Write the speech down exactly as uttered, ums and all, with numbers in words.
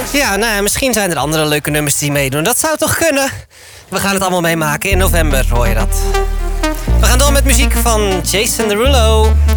Ja, nou ja, misschien zijn er andere leuke nummers die meedoen. Dat zou toch kunnen? We gaan het allemaal meemaken. In november hoor je dat. We gaan door met muziek van Jason Derulo.